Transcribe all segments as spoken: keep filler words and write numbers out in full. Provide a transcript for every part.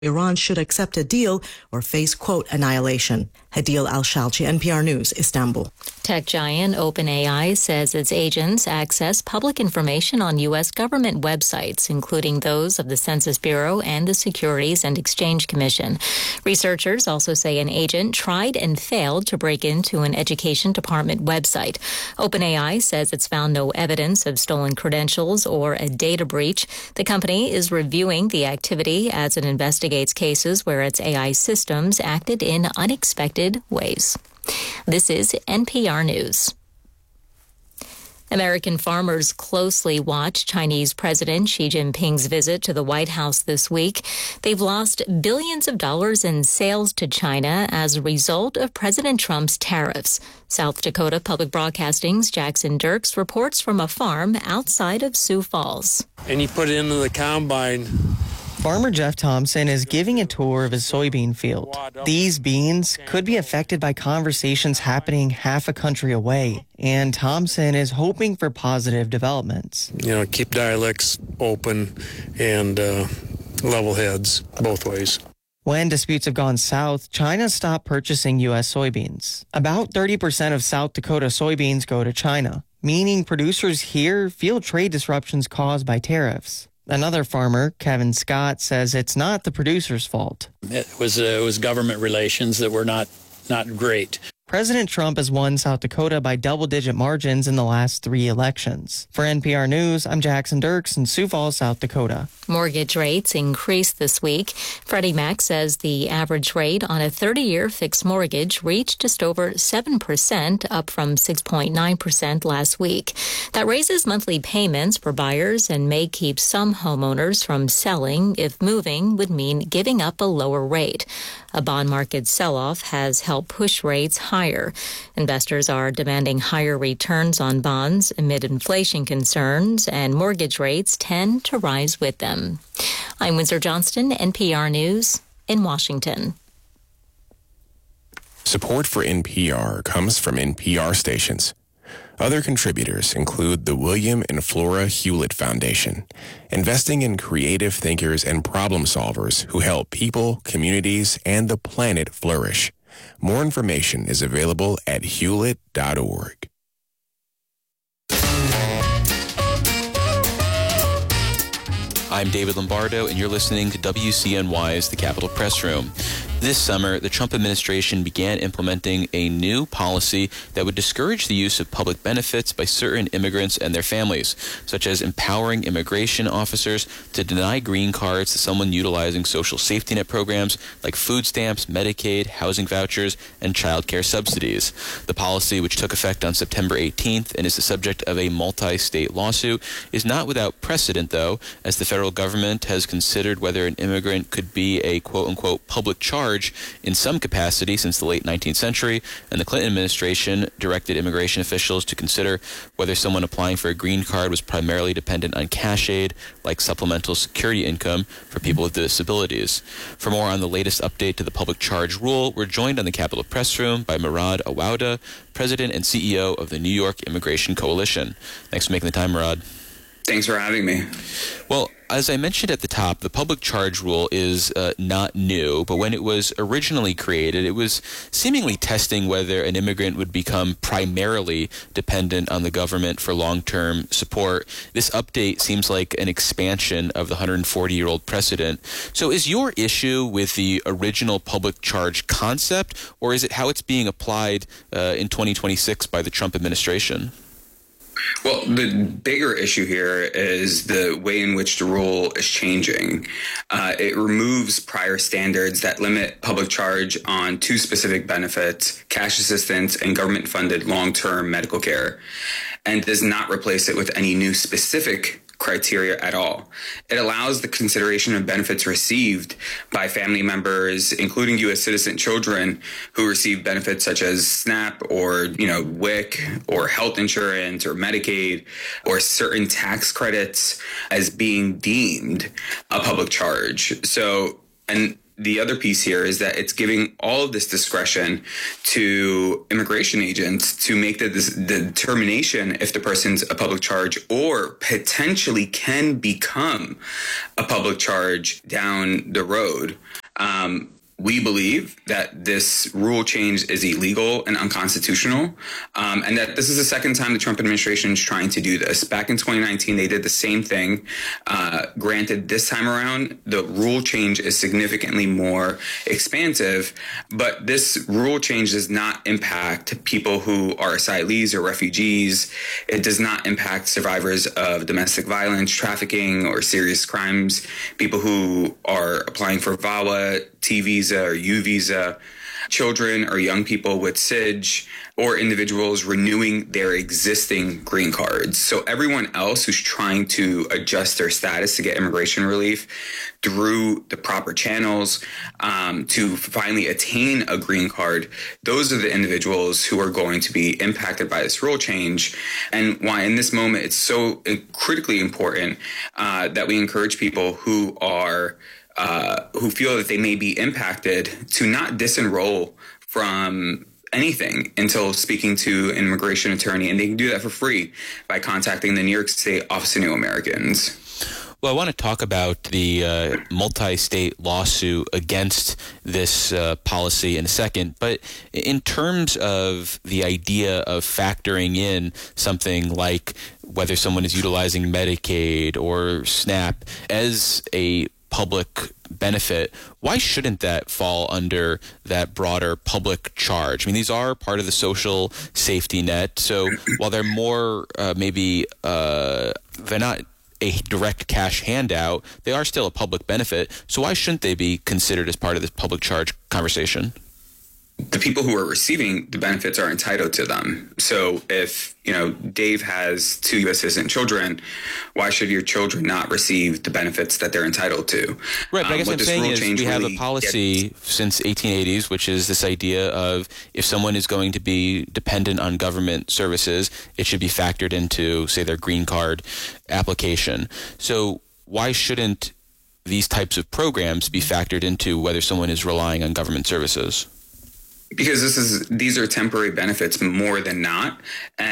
Iran should accept a deal or face, quote, annihilation. Hadil Al-Shalchi, N P R News, Istanbul. Tech giant OpenAI says its agents access public information on U S government websites, including those of the Census Bureau and the Securities and Exchange Commission. Researchers also say an agent tried and failed to break into an education department website. OpenAI says it's found no evidence of stolen credentials or a data breach. The company is reviewing the activity as it investigates cases where its A I systems acted in unexpected ways. This is N P R News. American farmers closely watch Chinese President Xi Jinping's visit to the White House this week. They've lost billions of dollars in sales to China as a result of President Trump's tariffs. South Dakota Public Broadcasting's Jackson Dirks reports from a farm outside of Sioux Falls. And you put it into the combine. Farmer Jeff Thompson is giving a tour of his soybean field. These beans could be affected by conversations happening half a country away, and Thompson is hoping for positive developments. You know, keep dialects open and uh, level heads both ways. When disputes have gone south, China stopped purchasing U S soybeans. About thirty percent of South Dakota soybeans go to China, meaning producers here feel trade disruptions caused by tariffs. Another farmer, Kevin Scott, says it's not the producer's fault. It was uh, it was government relations that were not not great. President Trump has won South Dakota by double-digit margins in the last three elections. For N P R News, I'm Jackson Dirks in Sioux Falls, South Dakota. Mortgage rates increased this week. Freddie Mac says the average rate on a thirty-year fixed mortgage reached just over seven percent, up from six point nine percent last week. That raises monthly payments for buyers and may keep some homeowners from selling if moving would mean giving up a lower rate. A bond market sell-off has helped push rates higher. Investors are demanding higher returns on bonds amid inflation concerns, and mortgage rates tend to rise with them. I'm Windsor Johnston, N P R News in Washington. Support for N P R comes from N P R stations. Other contributors include the William and Flora Hewlett Foundation, investing in creative thinkers and problem solvers who help people, communities, and the planet flourish. More information is available at hewlett dot org. I'm David Lombardo, and you're listening to W C N Y's The Capitol Press Room. This summer, the Trump administration began implementing a new policy that would discourage the use of public benefits by certain immigrants and their families, such as empowering immigration officers to deny green cards to someone utilizing social safety net programs like food stamps, Medicaid, housing vouchers, and child care subsidies. The policy, which took effect on September eighteenth and is the subject of a multi-state lawsuit, is not without precedent, though, as the federal government has considered whether an immigrant could be a quote-unquote public charge in some capacity since the late nineteenth century, and the Clinton administration directed immigration officials to consider whether someone applying for a green card was primarily dependent on cash aid, like supplemental security income for people with disabilities. For more on the latest update to the public charge rule, we're joined on the Capitol Press Room by Murad Awauda, President and C E O of the New York Immigration Coalition. Thanks for making the time, Murad. Thanks for having me. Well, as I mentioned at the top, the public charge rule is uh, not new, but when it was originally created, it was seemingly testing whether an immigrant would become primarily dependent on the government for long-term support. This update seems like an expansion of the one hundred forty-year-old precedent. So is your issue with the original public charge concept, or is it how it's being applied uh, in twenty twenty-six by the Trump administration? Well, the bigger issue here is the way in which the rule is changing. Uh, it removes prior standards that limit public charge on two specific benefits, cash assistance and government-funded long-term medical care, and does not replace it with any new specific criteria at all. It allows the consideration of benefits received by family members, including U S citizen children who receive benefits such as SNAP or, you know, W I C or health insurance or Medicaid or certain tax credits as being deemed a public charge. So, and the other piece here is that it's giving all of this discretion to immigration agents to make the, the determination if the person's a public charge or potentially can become a public charge down the road. Um, We believe that this rule change is illegal and unconstitutional, um, and that this is the second time the Trump administration is trying to do this. Back in twenty nineteen, they did the same thing. Uh, granted, this time around, the rule change is significantly more expansive, but this rule change does not impact people who are asylees or refugees. It does not impact survivors of domestic violence, trafficking, or serious crimes, people who are applying for VAWA, T visa or U visa, children or young people with S I J, or individuals renewing their existing green cards. So everyone else who's trying to adjust their status to get immigration relief through the proper channels um, to finally attain a green card, those are the individuals who are going to be impacted by this rule change. And why in this moment it's so critically important uh, that we encourage people who are Uh, who feel that they may be impacted to not disenroll from anything until speaking to an immigration attorney. And they can do that for free by contacting the New York State Office of New Americans. Well, I want to talk about the uh, multi-state lawsuit against this uh, policy in a second. But in terms of the idea of factoring in something like whether someone is utilizing Medicaid or SNAP as a public benefit, why shouldn't that fall under that broader public charge? I mean, these are part of the social safety net. So while they're more uh, maybe uh, they're not a direct cash handout, they are still a public benefit. So why shouldn't they be considered as part of this public charge conversation? The people who are receiving the benefits are entitled to them. So if, you know, Dave has two U S citizen children, why should your children not receive the benefits that they're entitled to? Right, but I guess um, what I'm saying is we have really a policy gets... since eighteen eighties, which is this idea of if someone is going to be dependent on government services, it should be factored into, say, their green card application. So why shouldn't these types of programs be factored into whether someone is relying on government services? Because this is these are temporary benefits more than not,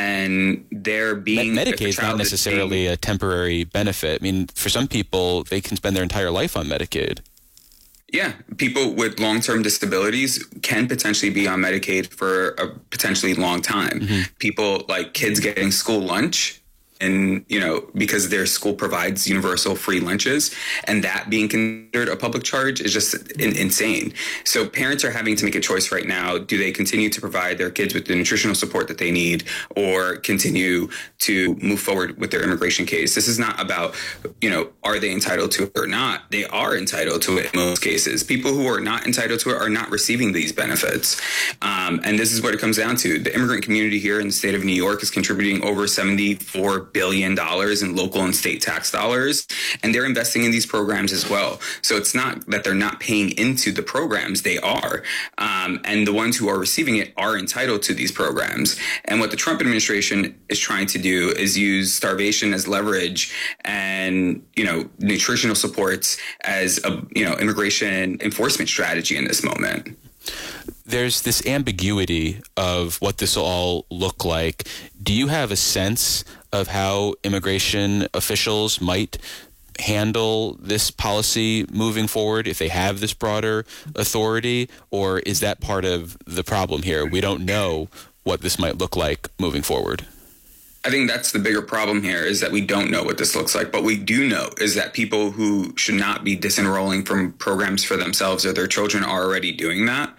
and they're being Medicaid is not necessarily being, a temporary benefit. I mean, for some people, they can spend their entire life on Medicaid. Yeah, people with long-term disabilities can potentially be on Medicaid for a potentially long time. Mm-hmm. People like kids getting school lunch. And, you know, because their school provides universal free lunches, and that being considered a public charge is just in, insane. So parents are having to make a choice right now. Do they continue to provide their kids with the nutritional support that they need, or continue to move forward with their immigration case? This is not about, you know, are they entitled to it or not? They are entitled to it in most cases. People who are not entitled to it are not receiving these benefits. Um, and this is what it comes down to. The immigrant community here in the state of New York is contributing over seventy-four billion dollars in local and state tax dollars, and they're investing in these programs as well. So it's not that they're not paying into the programs, they are. Um, and the ones who are receiving it are entitled to these programs. And what the Trump administration is trying to do is use starvation as leverage and, you know, nutritional supports as a, you know, immigration enforcement strategy in this moment. There's this ambiguity of what this will all look like. Do you have a sense of how immigration officials might handle this policy moving forward if they have this broader authority? Or is that part of the problem here? We don't know what this might look like moving forward. I think that's the bigger problem here, is that we don't know what this looks like. But we do know is that people who should not be disenrolling from programs for themselves or their children are already doing that.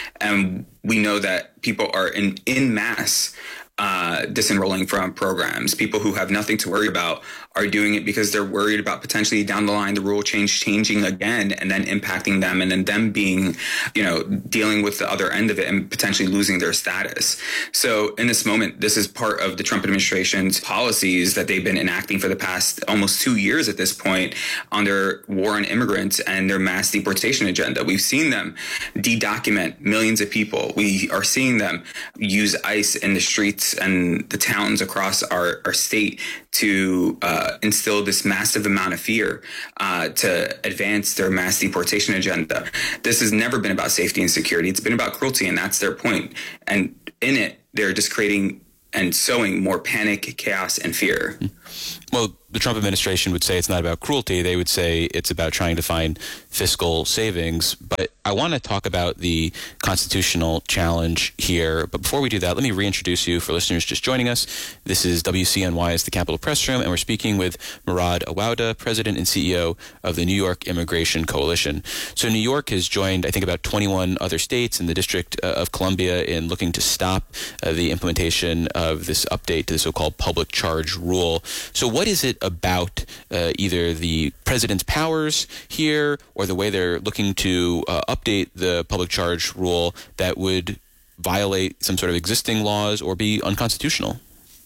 And we know that people are in, in mass uh, disenrolling from programs. People who have nothing to worry about are doing it because they're worried about potentially down the line the rule change changing again and then impacting them, and then them being, you know, dealing with the other end of it and potentially losing their status. So in this moment, this is part of the Trump administration's policies that they've been enacting for the past almost two years at this point on their war on immigrants and their mass deportation agenda. We've seen them de-document millions of people. We are seeing them use ICE in the streets and the towns across our, our state to uh, uh, instill this massive amount of fear uh, to advance their mass deportation agenda. This has never been about safety and security. It's been about cruelty, and that's their point. And in it, they're just creating and sowing more panic, chaos, and fear. Well, the Trump administration would say it's not about cruelty. They would say it's about trying to find fiscal savings. But I want to talk about the constitutional challenge here. But before we do that, let me reintroduce you for listeners just joining us. This is W C N Y's The Capitol Press Room, and we're speaking with Murad Awauda, President and C E O of the New York Immigration Coalition. So New York has joined, I think, about twenty-one other states in the District of Columbia in looking to stop uh, the implementation of this update to the so-called public charge rule. So what is it about uh, either the president's powers here or the way they're looking to uh, update the public charge rule that would violate some sort of existing laws or be unconstitutional?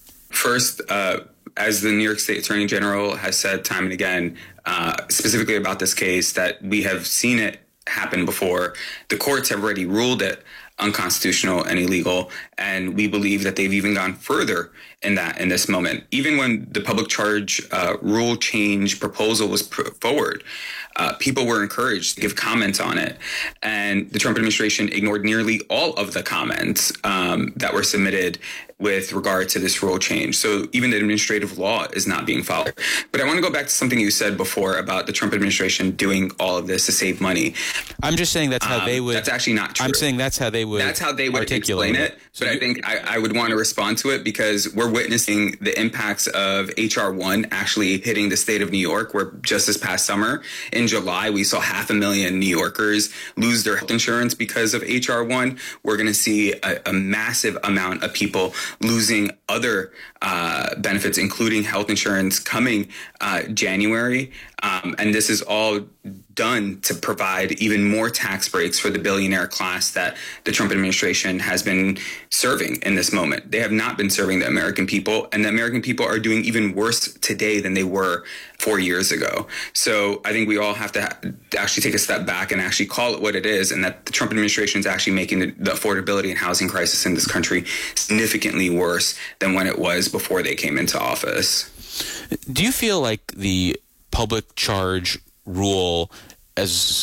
First, uh, as the New York State Attorney General has said time and again, uh, specifically about this case, that we have seen it happen before. The courts have already ruled it unconstitutional and illegal, and we believe that they've even gone further in that in this moment. Even when the public charge uh, rule change proposal was put forward, uh, people were encouraged to give comments on it, and the Trump administration ignored nearly all of the comments um, that were submitted with regard to this rule change. So even the administrative law is not being followed. But I want to go back to something you said before about the Trump administration doing all of this to save money. I'm just saying that's how um, they would. That's actually not true. I'm saying that's how they would. That's how they would articulate explain it. it. So but you, I think I, I would want to respond to it because we're witnessing the impacts of H R one actually hitting the state of New York, where just this past summer in July, we saw half a million New Yorkers lose their health insurance because of H R one. We're going to see a, a massive amount of people losing other uh, benefits, including health insurance, coming uh, January. Um, and this is all done to provide even more tax breaks for the billionaire class that the Trump administration has been serving in this moment. They have not been serving the American people, and the American people are doing even worse today than they were four years ago. So I think we all have to ha- actually take a step back and actually call it what it is, and that the Trump administration is actually making the, the affordability and housing crisis in this country significantly worse than when it was before they came into office. Do you feel like the public charge rule as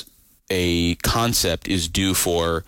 a concept is due for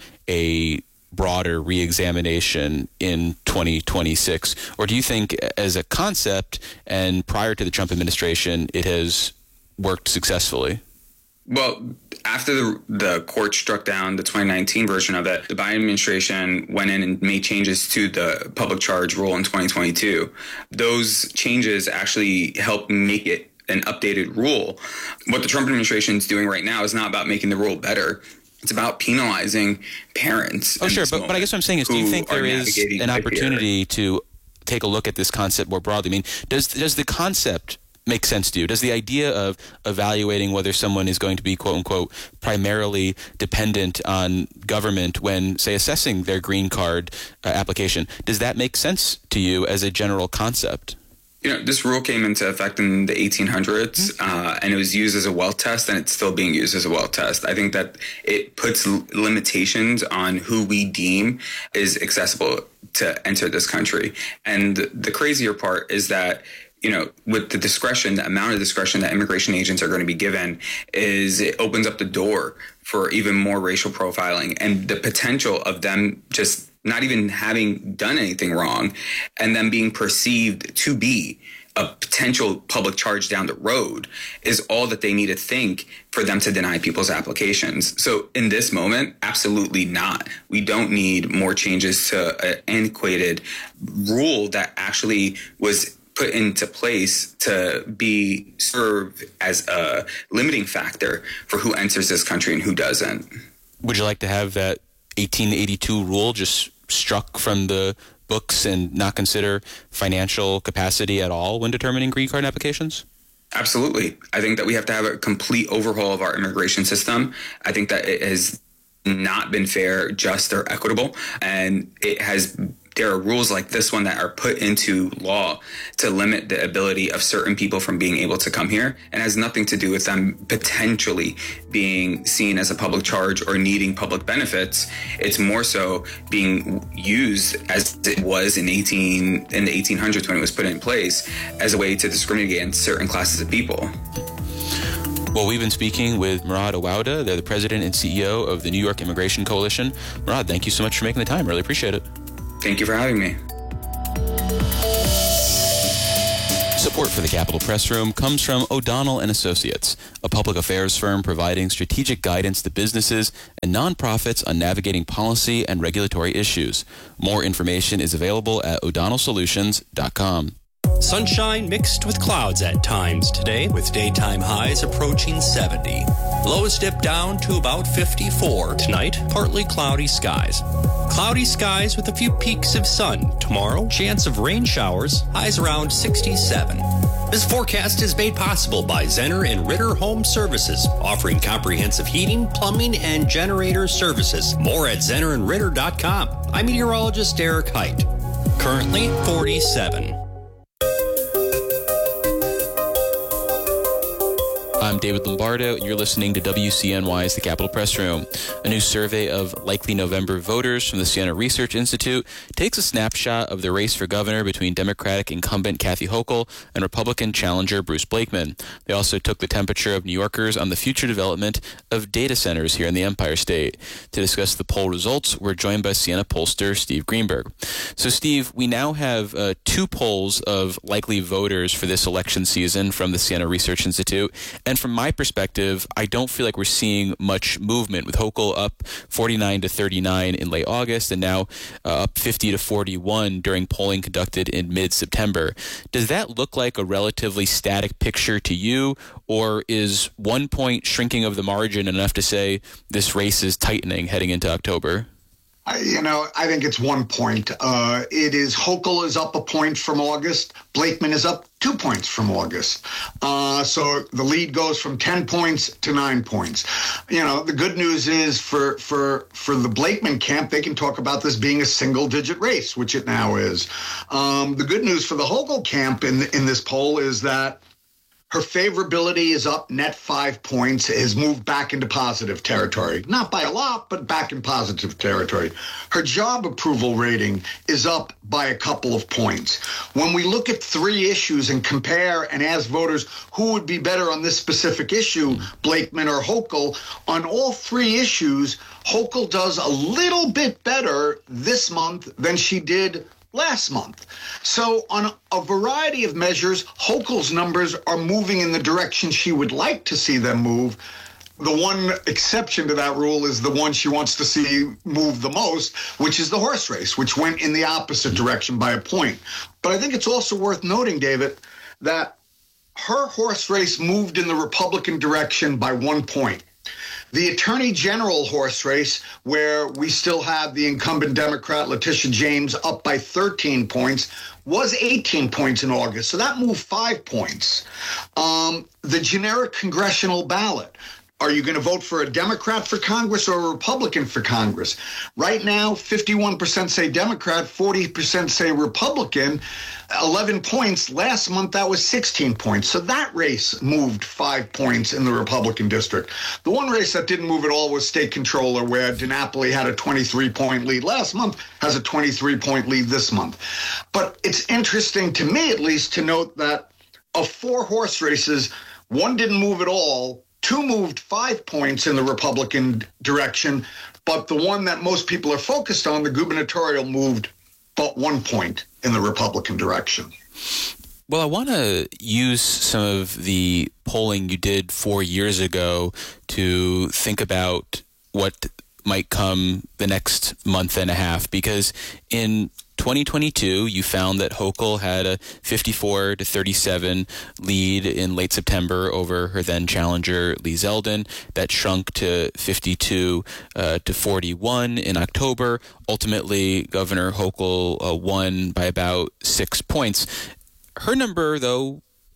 a broader reexamination in twenty twenty-six? Or do you think as a concept and prior to the Trump administration, it has worked successfully? Well, after the, the court struck down the twenty nineteen version of it, the Biden administration went in and made changes to the public charge rule in twenty twenty-two. Those changes actually helped make it an updated rule. What the Trump administration is doing right now is not about making the rule better. It's about penalizing parents. Oh, sure. But, but I guess what I'm saying is, do you think there is an opportunity to take a look at this concept more broadly? I mean, does does the concept make sense to you? Does the idea of evaluating whether someone is going to be, quote unquote, primarily dependent on government when, say, assessing their green card uh, application, does that make sense to you as a general concept? You know, this rule came into effect in the eighteen hundreds, uh, and it was used as a wealth test, and it's still being used as a wealth test. I think that it puts l- limitations on who we deem is accessible to enter this country. And the crazier part is that, you know, with the discretion, the amount of discretion that immigration agents are going to be given, is it opens up the door for even more racial profiling and the potential of them just not even having done anything wrong and them being perceived to be a potential public charge down the road is all that they need to think for them to deny people's applications. So in this moment, absolutely not. We don't need more changes to an antiquated rule that actually was put into place to be served as a limiting factor for who enters this country and who doesn't. Would you like to have that eighteen eighty-two rule just struck from the books and not consider financial capacity at all when determining green card applications? Absolutely. I think that we have to have a complete overhaul of our immigration system. I think that it has not been fair, just, or equitable. And it has there are rules like this one that are put into law to limit the ability of certain people from being able to come here, and has nothing to do with them potentially being seen as a public charge or needing public benefits. It's more so being used, as it was in eighteen in the eighteen hundreds when it was put in place, as a way to discriminate against certain classes of people. Well, we've been speaking with Murad Awauda. They're the president and C E O of the New York Immigration Coalition. Murad, thank you so much for making the time. Really appreciate it. Thank you for having me. Support for the Capitol Press Room comes from O'Donnell and Associates, a public affairs firm providing strategic guidance to businesses and nonprofits on navigating policy and regulatory issues. More information is available at o'donnell solutions dot com. Sunshine mixed with clouds at times today, with daytime highs approaching seventy. Lows dip down to about fifty-four. Tonight, partly cloudy skies. Cloudy skies with a few peaks of sun. Tomorrow, chance of rain showers, highs around sixty-seven. This forecast is made possible by Zenner and Ritter Home Services, offering comprehensive heating, plumbing, and generator services. More at zenner and ritter dot com. I'm meteorologist Derek Height. Currently forty-seven. I'm David Lombardo, and you're listening to W C N Y's The Capitol Press Room. A new survey of likely November voters from the Siena Research Institute takes a snapshot of the race for governor between Democratic incumbent Kathy Hochul and Republican challenger Bruce Blakeman. They also took the temperature of New Yorkers on the future development of data centers here in the Empire State. To discuss the poll results, we're joined by Siena pollster Steve Greenberg. So, Steve, we now have uh, two polls of likely voters for this election season from the Siena Research Institute. And from my perspective, I don't feel like we're seeing much movement, with Hochul up forty-nine to thirty-nine in late August and now uh, up fifty to forty-one during polling conducted in mid-September. Does that look like a relatively static picture to you, or is one point shrinking of the margin enough to say this race is tightening heading into October? You know, I think it's one point. Uh, it is Hochul is up a point from August. Blakeman is up two points from August. Uh, so the lead goes from ten points to nine points. You know, the good news is for for for the Blakeman camp, they can talk about this being a single-digit race, which it now is. Um, the good news for the Hochul camp in in this poll is that her favorability is up net five points, has moved back into positive territory. Not by a lot, but back in positive territory. Her job approval rating is up by a couple of points. When we look at three issues and compare and ask voters who would be better on this specific issue, Blakeman or Hochul, on all three issues, Hochul does a little bit better this month than she did last month. So on a variety of measures, Hochul's numbers are moving in the direction she would like to see them move. The one exception to that rule is the one she wants to see move the most, which is the horse race, which went in the opposite direction by a point. But I think it's also worth noting, David, that her horse race moved in the Republican direction by one point. The Attorney General horse race, where we still have the incumbent Democrat Letitia James up by thirteen points, was eighteen points in August. So that moved five points. Um, the generic congressional ballot. Are you going to vote for a Democrat for Congress or a Republican for Congress? Right now, fifty-one percent say Democrat, forty percent say Republican, eleven points. Last month, that was sixteen points. So that race moved five points in the Republican district. The one race that didn't move at all was state controller, where DiNapoli had a twenty-three point lead last month, has a twenty-three point lead this month. But it's interesting, to me at least, to note that of four horse races, one didn't move at all. Two moved five points in the Republican direction, but the one that most people are focused on, the gubernatorial, moved but one point in the Republican direction. Well, I want to use some of the polling you did four years ago to think about what might come the next month and a half, because in twenty twenty-two, you found that Hochul had a fifty-four to thirty-seven lead in late September over her then challenger Lee Zeldin. That shrunk to fifty-two uh, to forty-one in October. Ultimately, Governor Hochul uh, won by about six points. Her number, though,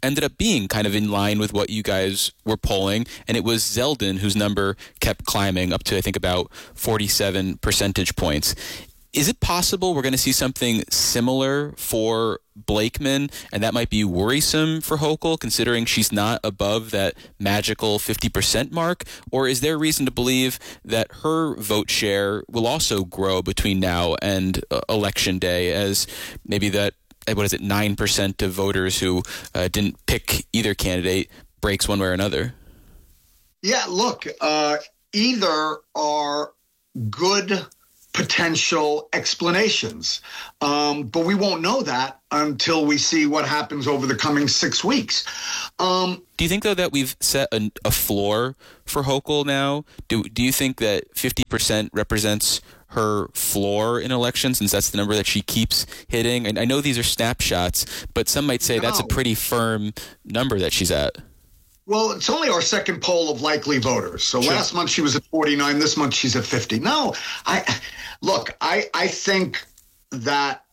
ended up being kind of in line with what you guys were polling, and it was Zeldin whose number kept climbing up to, I think, about forty-seven percentage points. Is it possible we're going to see something similar for Blakeman, and that might be worrisome for Hochul, considering she's not above that magical fifty percent mark? Or is there reason to believe that her vote share will also grow between now and uh, Election Day, as maybe that, what is it, nine percent of voters who uh, didn't pick either candidate breaks one way or another? Yeah, look, uh, either are good potential explanations. Um, but we won't know that until we see what happens over the coming six weeks. Um, do you think, though, that we've set a, a floor for Hochul now? Do, do you think that fifty percent represents her floor in elections, since that's the number that she keeps hitting? And I know these are snapshots, but some might say no. that's a pretty firm number that she's at. Well, it's only our second poll of likely voters. So sure. Last month she was at forty-nine. This month she's at fifty. No, I look, I, I think that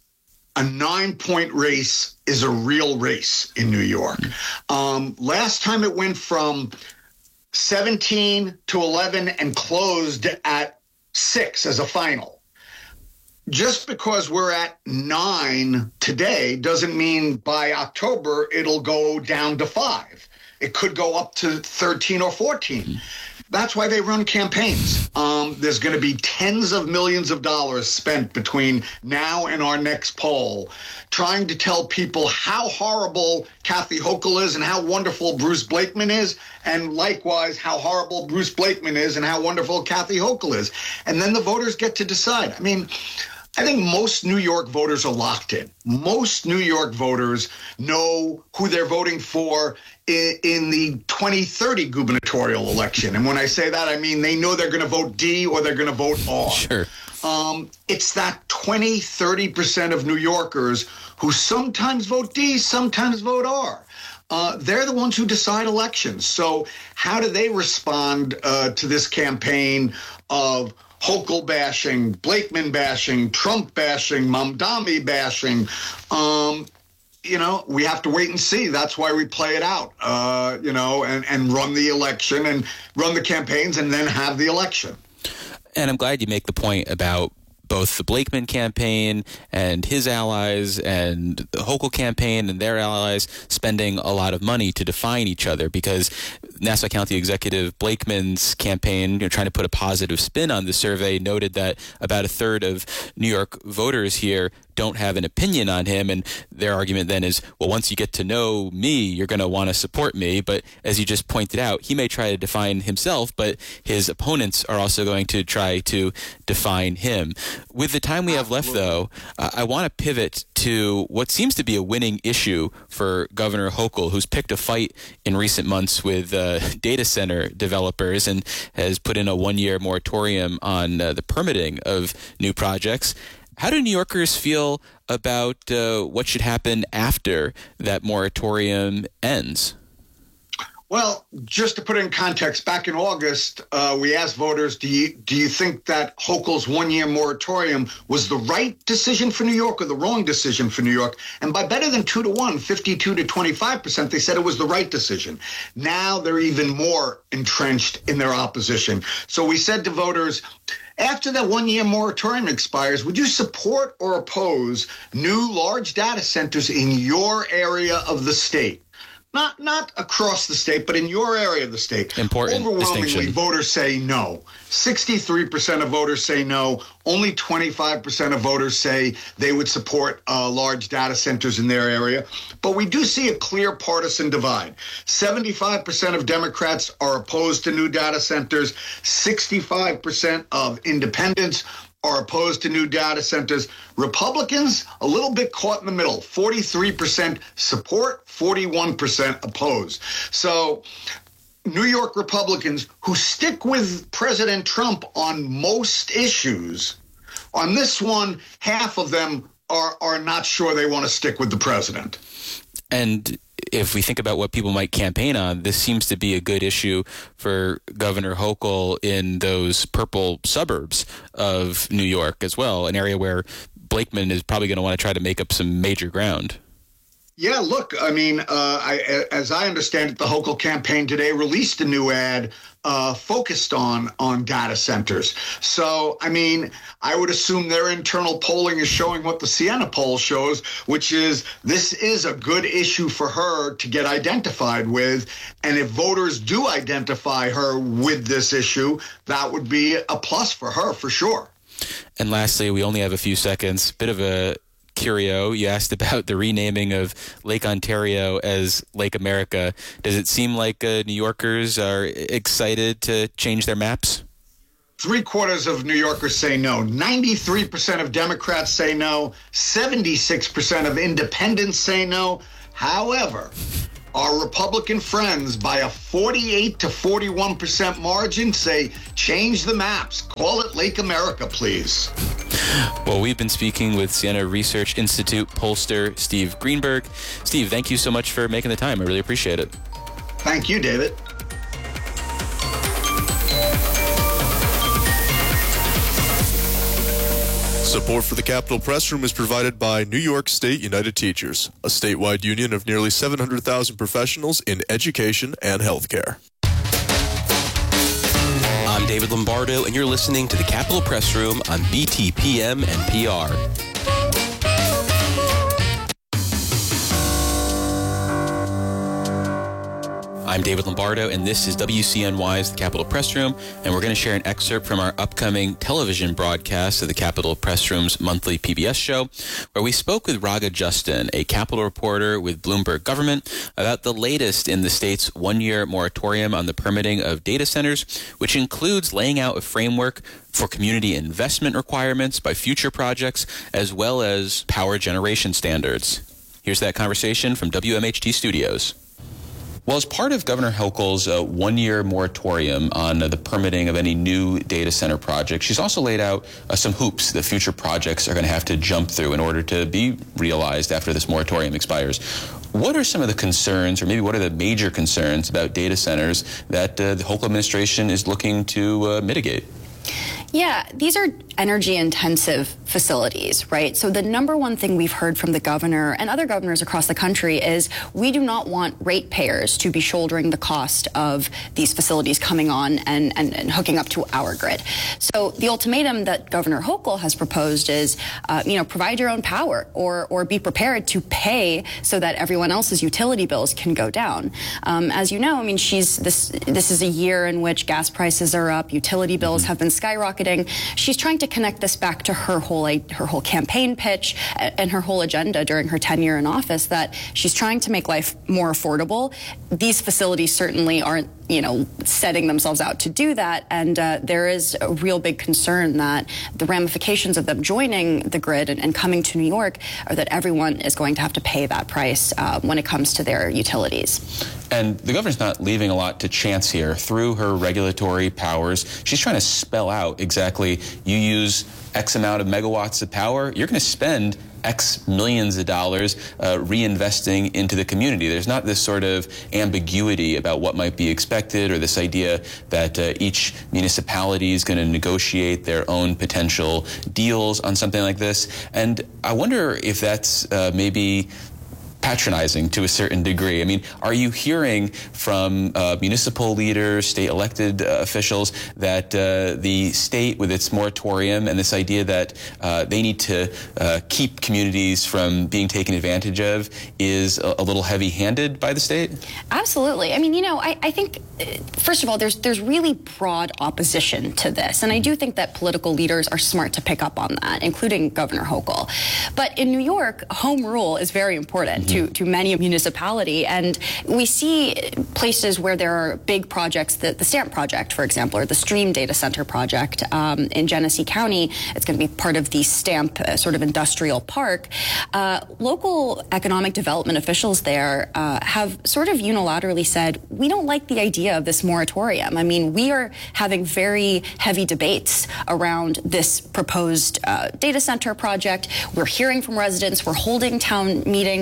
a nine-point race is a real race in New York. Um, last time it went from seventeen to eleven and closed at six as a final. Just because we're at nine today doesn't mean by October it'll go down to five. It could go up to thirteen or fourteen. That's why they run campaigns. Um, there's going to be tens of millions of dollars spent between now and our next poll trying to tell people how horrible Kathy Hochul is and how wonderful Bruce Blakeman is, and likewise how horrible Bruce Blakeman is and how wonderful Kathy Hochul is. And then the voters get to decide. I mean, I think most New York voters are locked in. Most New York voters know who they're voting for in, in the twenty thirty gubernatorial election. And when I say that, I mean they know they're going to vote D or they're going to vote R. Sure. Um, it's that twenty, thirty percent of New Yorkers who sometimes vote D, sometimes vote R. Uh, they're the ones who decide elections. So how do they respond uh, to this campaign of Hochul bashing, Blakeman bashing, Trump bashing, Mamdani bashing? Um, you know, we have to wait and see. That's why we play it out, uh, you know, and, and run the election and run the campaigns and then have the election. And I'm glad you make the point about both the Blakeman campaign and his allies and the Hochul campaign and their allies spending a lot of money to define each other, because Nassau County Executive Blakeman's campaign, you know, trying to put a positive spin on the survey, noted that about a third of New York voters here don't have an opinion on him, and their argument then is, well, once you get to know me, you're going to want to support me. But as you just pointed out, he may try to define himself, but his opponents are also going to try to define him. With the time we have left, though, uh, I want to pivot to what seems to be a winning issue for Governor Hochul, who's picked a fight in recent months with uh, data center developers and has put in a one-year moratorium on uh, the permitting of new projects. How do New Yorkers feel about uh, what should happen after that moratorium ends? Well, just to put it in context, back in August, uh, we asked voters, do you do you think that Hochul's one-year moratorium was the right decision for New York or the wrong decision for New York? And by better than two to one, fifty-two to twenty-five percent, they said it was the right decision. Now they're even more entrenched in their opposition. So we said to voters, after that one-year moratorium expires, would you support or oppose new large data centers in your area of the state? Not not across the state, but in your area of the state. Important Overwhelmingly, distinction. voters say no. sixty-three percent of voters say no. Only twenty-five percent of voters say they would support uh, large data centers in their area. But we do see a clear partisan divide. seventy-five percent of Democrats are opposed to new data centers. sixty-five percent of independents are opposed to new data centers. Republicans, a little bit caught in the middle. forty-three percent support, forty-one percent opposed. So New York Republicans who stick with President Trump on most issues, on this one, half of them are, are not sure they want to stick with the president. And if we think about what people might campaign on, this seems to be a good issue for Governor Hochul in those purple suburbs of New York as well, an area where Blakeman is probably going to want to try to make up some major ground. Yeah, look, I mean, uh, I, as I understand it, the Hochul campaign today released a new ad uh, focused on on data centers. So, I mean, I would assume their internal polling is showing what the Siena poll shows, which is this is a good issue for her to get identified with. And if voters do identify her with this issue, that would be a plus for her, for sure. And lastly, we only have a few seconds, bit of a curio. You asked about the renaming of Lake Ontario as Lake America. Does it seem like uh, New Yorkers are excited to change their maps? Three quarters of New Yorkers say no. ninety-three percent of Democrats say no. seventy-six percent of independents say no. However, our Republican friends, by a forty-eight to forty-one percent margin, say change the maps. Call it Lake America, please. Well, we've been speaking with Siena Research Institute pollster Steve Greenberg. Steve, thank you so much for making the time. I really appreciate it. Thank you, David. Support for the Capitol Press Room is provided by New York State United Teachers, a statewide union of nearly seven hundred thousand professionals in education and healthcare. I'm David Lombardo, and you're listening to the Capitol Press Room on B T P M and P R. I'm David Lombardo, and this is W C N Y's The Capitol Press Room, and we're going to share an excerpt from our upcoming television broadcast of the Capitol Press Room's monthly P B S show, where we spoke with Raga Justin, a Capitol reporter with Bloomberg Government, about the latest in the state's one-year moratorium on the permitting of data centers, which includes laying out a framework for community investment requirements by future projects, as well as power generation standards. Here's that conversation from W M H T Studios. Well, as part of Governor Hochul's uh, one-year moratorium on uh, the permitting of any new data center projects, she's also laid out uh, some hoops that future projects are going to have to jump through in order to be realized after this moratorium expires. What are some of the concerns, or maybe what are the major concerns about data centers that uh, the Hochul administration is looking to uh, mitigate? Yeah, these are energy-intensive facilities, right? So the number one thing we've heard from the governor and other governors across the country is we do not want ratepayers to be shouldering the cost of these facilities coming on and, and, and hooking up to our grid. So the ultimatum that Governor Hochul has proposed is, uh, you know, provide your own power or, or be prepared to pay so that everyone else's utility bills can go down. Um, as you know, I mean, she's this, this is a year in which gas prices are up, utility bills have been skyrocketing. She's trying to connect this back to her whole her whole campaign pitch and her whole agenda during her tenure in office, that she's trying to make life more affordable. These facilities certainly aren't, you know, setting themselves out to do that, and uh, there is a real big concern that the ramifications of them joining the grid and, and coming to New York are that everyone is going to have to pay that price uh, when it comes to their utilities. And the governor's not leaving a lot to chance here. Through her regulatory powers, she's trying to spell out exactly, you use X amount of megawatts of power, you're going to spend X millions of dollars uh, reinvesting into the community. There's not this sort of ambiguity about what might be expected, or this idea that uh, each municipality is going to negotiate their own potential deals on something like this. And I wonder if that's uh, maybe patronizing to a certain degree. I mean, are you hearing from uh, municipal leaders, state elected uh, officials, that uh, the state, with its moratorium and this idea that uh, they need to uh, keep communities from being taken advantage of, is a, a little heavy-handed by the state? Absolutely. I mean, you know, I, I think, first of all, there's there's really broad opposition to this, and I do think that political leaders are smart to pick up on that, including Governor Hochul. But in New York, home rule is very important. Mm-hmm. To, to many municipality, and we see places where there are big projects, the, the STAMP project, for example, or the Stream Data Center project um, in Genesee County. It's going to be part of the STAMP uh, sort of industrial park. Uh, local economic development officials there uh, have sort of unilaterally said, we don't like the idea of this moratorium. I mean, we are having very heavy debates around this proposed uh, data center project. We're hearing from residents. We're holding town meetings.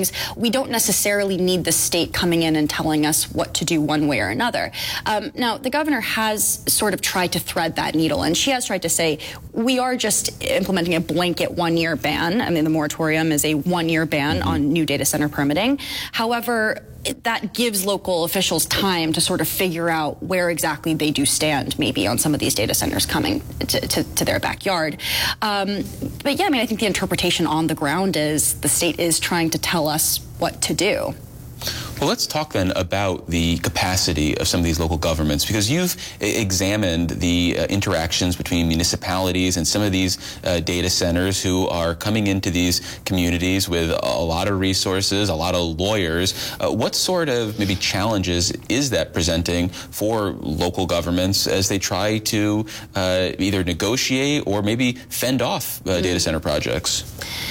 we don't necessarily need the state coming in and telling us what to do one way or another. Um, now, the governor has sort of tried to thread that needle, and she has tried to say, we are just implementing a blanket one-year ban. I mean, the moratorium is a one-year ban mm-hmm. on new data center permitting. However, that gives local officials time to sort of figure out where exactly they do stand, maybe on some of these data centers coming to, to, to their backyard. Um, but yeah, I mean, I think the interpretation on the ground is the state is trying to tell us what to do. Well, let's talk then about the capacity of some of these local governments, because you've examined the uh, interactions between municipalities and some of these uh, data centers who are coming into these communities with a lot of resources, a lot of lawyers. Uh, what sort of maybe challenges is that presenting for local governments as they try to uh, either negotiate or maybe fend off uh, data center projects?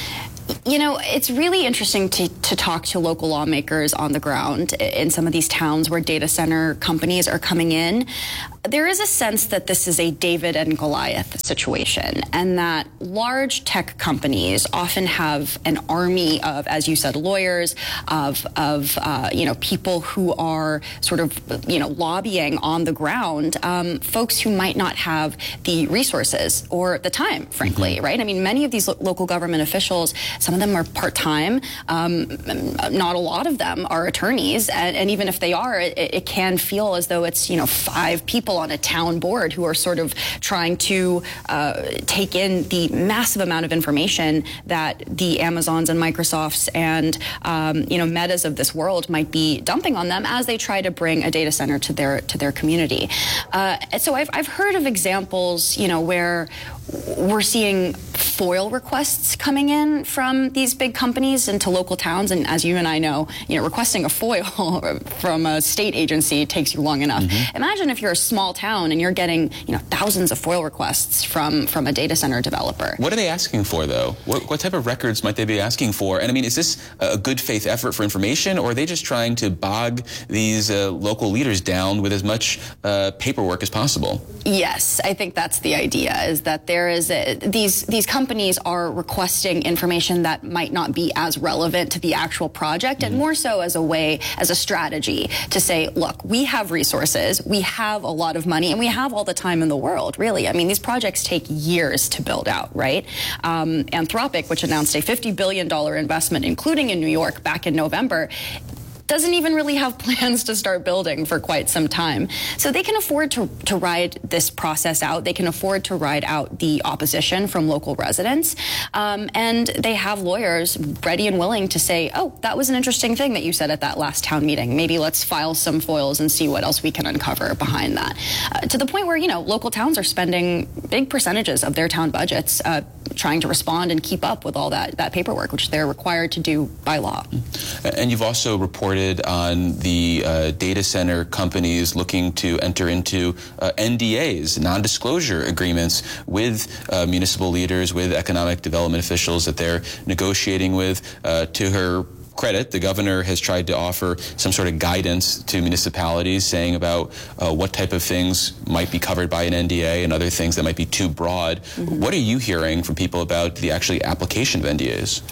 You know, it's really interesting to, to talk to local lawmakers on the ground in some of these towns where data center companies are coming in. There is a sense that this is a David and Goliath situation, and that large tech companies often have an army of, as you said, lawyers, of, of uh, you know, people who are sort of, you know, lobbying on the ground, um, folks who might not have the resources or the time, frankly, mm-hmm. right? I mean, many of these lo- local government officials, some of them are part-time. Um, not a lot of them are attorneys, and, and even if they are, it, it can feel as though it's, you know, five people on a town board who are sort of trying to uh, take in the massive amount of information that the Amazons and Microsofts and um, you know, Metas of this world might be dumping on them as they try to bring a data center to their to their community. Uh, so I've I've heard of examples, you know, where we're seeing FOIL requests coming in from these big companies into local towns, and as you and I know, you know, requesting a FOIL from a state agency takes you long enough. Mm-hmm. Imagine if you're a small town and you're getting, you know, thousands of FOIL requests from from a data center developer. What are they asking for, though? What, what type of records might they be asking for? And I mean, is this a good faith effort for information, or are they just trying to bog these uh, local leaders down with as much uh, paperwork as possible? Yes, I think that's the idea, is that there is a, these these companies are requesting information that might not be as relevant to the actual project, mm-hmm. and more so as a way, as a strategy to say, look, we have resources, we have a lot of money, and we have all the time in the world, really. I mean, these projects take years to build out, right? Um, Anthropic, which announced a fifty billion dollars investment, including in New York back in November, doesn't even really have plans to start building for quite some time. So they can afford to, to ride this process out. They can afford to ride out the opposition from local residents. Um, and they have lawyers ready and willing to say, oh, that was an interesting thing that you said at that last town meeting. Maybe let's file some FOILs and see what else we can uncover behind that. Uh, to the point where, you know, local towns are spending big percentages of their town budgets uh, trying to respond and keep up with all that, that paperwork, which they're required to do by law. And you've also reported on the uh, data center companies looking to enter into uh, N D As, non-disclosure agreements, with uh, municipal leaders, with economic development officials that they're negotiating with. Uh, to her credit, the governor has tried to offer some sort of guidance to municipalities, saying about uh, what type of things might be covered by an N D A and other things that might be too broad. Mm-hmm. What are you hearing from people about the actually application of N D As?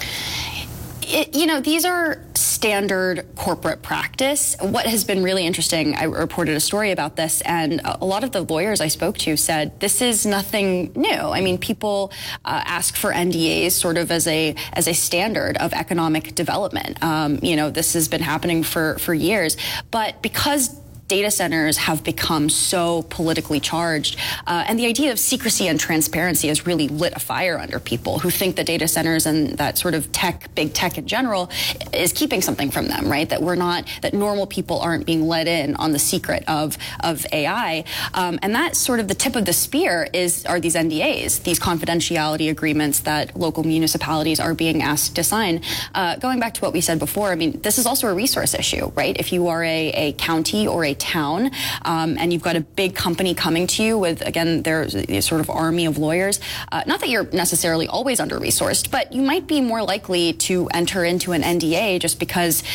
It, you know, these are standard corporate practice. What has been really interesting, I reported a story about this, and a lot of the lawyers I spoke to said this is nothing new. I mean, people uh, ask for N D As sort of as a as a standard of economic development. Um, you know, this has been happening for, for years, but because data centers have become so politically charged, uh, and the idea of secrecy and transparency has really lit a fire under people who think that data centers and that sort of tech, big tech in general, is keeping something from them, right? That we're not, that normal people aren't being let in on the secret of of A I, um, and that's sort of the tip of the spear is are these N D As, these confidentiality agreements that local municipalities are being asked to sign. Uh, going back to what we said before, I mean, this is also a resource issue, right? If you are a, a county or a town, um, and you've got a big company coming to you with, again, there's a sort of army of lawyers. Uh, not that you're necessarily always under-resourced, but you might be more likely to enter into an N D A just because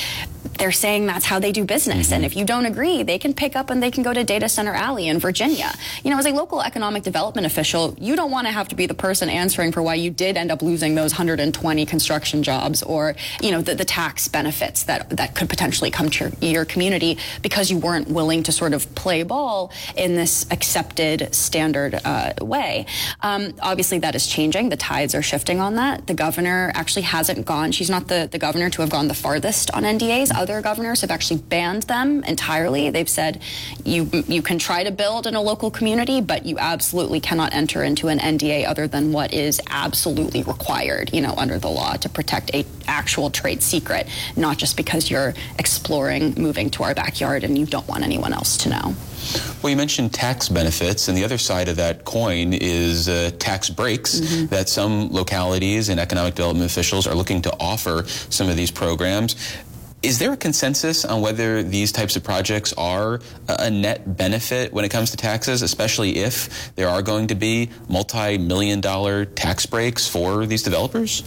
they're saying that's how they do business. Mm-hmm. And if you don't agree, they can pick up and they can go to Data Center Alley in Virginia. You know, as a local economic development official, you don't want to have to be the person answering for why you did end up losing those one hundred twenty construction jobs or, you know, the, the tax benefits that, that could potentially come to your, your community because you weren't willing to sort of play ball in this accepted standard uh, way. Um, obviously, that is changing. The tides are shifting on that. The governor actually hasn't gone. She's not the, the governor to have gone the farthest on N D As. Other governors have actually banned them entirely. They've said you you can try to build in a local community, but you absolutely cannot enter into an N D A other than what is absolutely required, you know, under the law to protect a actual trade secret, not just because you're exploring moving to our backyard and you don't want anyone else to know. Well, you mentioned tax benefits, and the other side of that coin is uh, tax breaks mm-hmm. that some localities and economic development officials are looking to offer some of these programs. Is there a consensus on whether these types of projects are a net benefit when it comes to taxes, especially if there are going to be multi-million dollar tax breaks for these developers?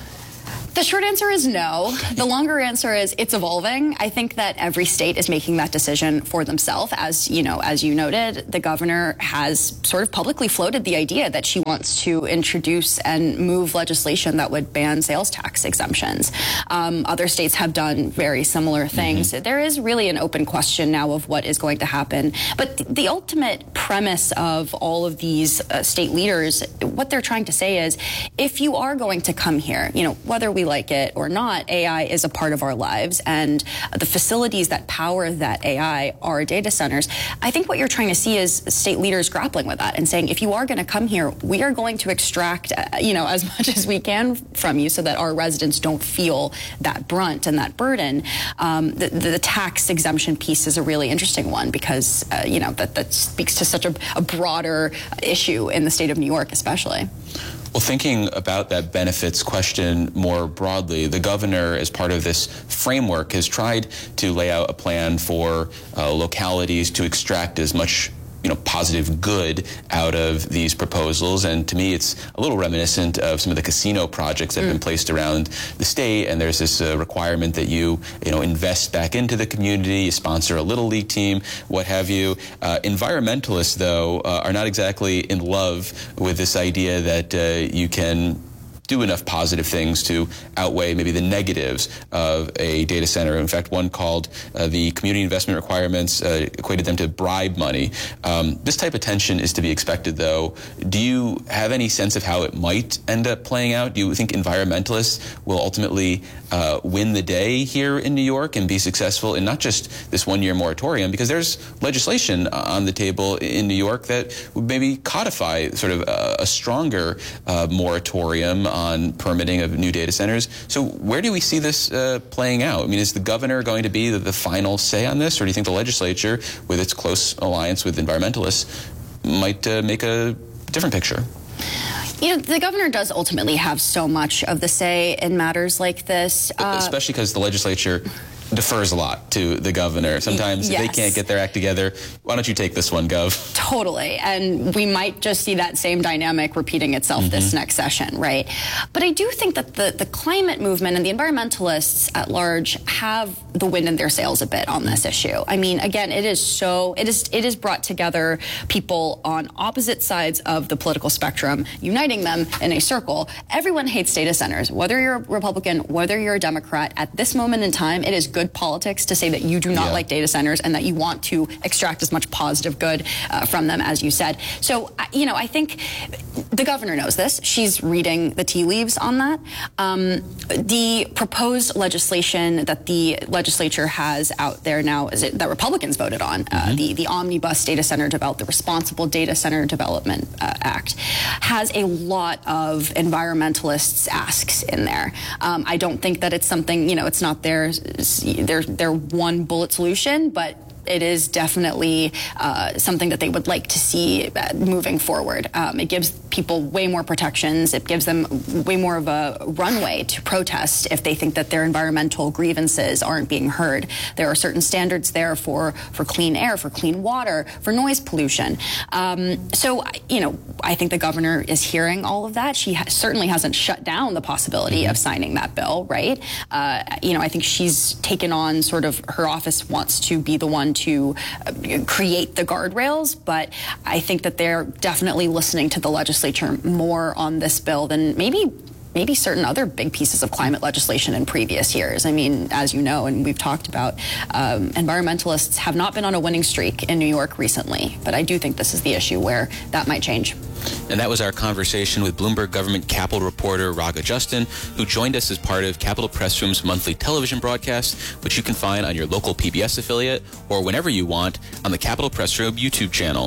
The short answer is no. The longer answer is it's evolving. I think that every state is making that decision for themselves. As you know, as you noted, the governor has sort of publicly floated the idea that she wants to introduce and move legislation that would ban sales tax exemptions. Um, other states have done very similar things. Mm-hmm. There is really an open question now of what is going to happen. But th- the ultimate premise of all of these uh, state leaders, what they're trying to say is, if you are going to come here, you know, whether we like it or not, A I is a part of our lives, and the facilities that power that A I are data centers. I think what you're trying to see is state leaders grappling with that and saying, if you are going to come here, we are going to extract, uh, you know, as much as we can from you so that our residents don't feel that brunt and that burden. Um, the, the tax exemption piece is a really interesting one because, uh, you know, that, that speaks to such a, a broader issue in the state of New York, especially. Well, thinking about that benefits question more broadly, the governor, as part of this framework, has tried to lay out a plan for uh, localities to extract as much you know, positive good out of these proposals. And to me, it's a little reminiscent of some of the casino projects that have mm. been placed around the state. And there's this uh, requirement that you, you know, invest back into the community, you sponsor a little league team, what have you. Uh, environmentalists, though, uh, are not exactly in love with this idea that uh, you can do enough positive things to outweigh maybe the negatives of a data center. In fact, one called uh, the community investment requirements uh, equated them to bribe money. Um, this type of tension is to be expected, though. Do you have any sense of how it might end up playing out? Do you think environmentalists will ultimately uh, win the day here in New York and be successful in not just this one-year moratorium? Because there's legislation on the table in New York that would maybe codify sort of a, a stronger uh, moratorium on permitting of new data centers. So where do we see this uh, playing out? I mean, is the governor going to be the, the final say on this, or do you think the legislature, with its close alliance with environmentalists, might uh, make a different picture? You know, the governor does ultimately have so much of the say in matters like this. Uh, Especially because the legislature defers a lot to the governor. Sometimes yes. if they can't get their act together, why don't you take this one, Gov? Totally. And we might just see that same dynamic repeating itself mm-hmm. this next session, right? But I do think that the, the climate movement and the environmentalists at large have the wind in their sails a bit on this issue. I mean, again, it is so, it is it is brought together people on opposite sides of the political spectrum, uniting them in a circle. Everyone hates data centers, whether you're a Republican, whether you're a Democrat. At this moment in time, it is good politics to say that you do not yeah. like data centers and that you want to extract as much positive good uh, from them as you said. So, you know, I think the governor knows this. She's reading the tea leaves on that. Um, the proposed legislation that the legislature has out there now, is it, that Republicans voted on, uh, mm-hmm. the, the Omnibus Data Center Development, the Responsible Data Center Development uh, Act, has a lot of environmentalists' asks in there. Um, I don't think that it's something, you know, it's not their their their one bullet solution, but it is definitely uh, something that they would like to see uh, moving forward. Um, it gives people way more protections. It gives them way more of a runway to protest if they think that their environmental grievances aren't being heard. There are certain standards there for, for clean air, for clean water, for noise pollution. Um, so, you know, I think the governor is hearing all of that. She ha- certainly hasn't shut down the possibility of signing that bill, right? Uh, you know, I think she's taken on sort of, her office wants to be the one to uh, create the guardrails, but I think that they're definitely listening to the legislature more on this bill than maybe maybe certain other big pieces of climate legislation in previous years. I mean, as you know, and we've talked about, um, environmentalists have not been on a winning streak in New York recently, but I do think this is the issue where that might change. And that was our conversation with Bloomberg Government Capitol reporter Raga Justin, who joined us as part of Capitol Press Room's monthly television broadcast, which you can find on your local P B S affiliate or whenever you want on the Capitol Press Room YouTube channel.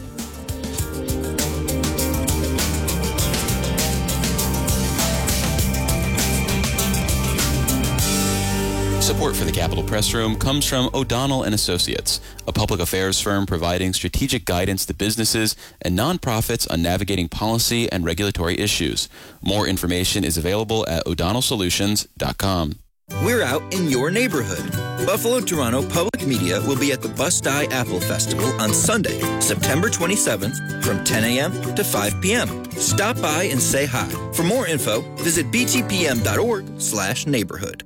Support for the Capitol Press Room comes from O'Donnell and Associates, a public affairs firm providing strategic guidance to businesses and nonprofits on navigating policy and regulatory issues. More information is available at o'donnell solutions dot com. We're out in your neighborhood. Buffalo Toronto Public Media will be at the Bust-Eye Apple Festival on Sunday, September twenty-seventh from ten a.m. to five p.m. Stop by and say hi. For more info, visit b t p m dot org slash neighborhood.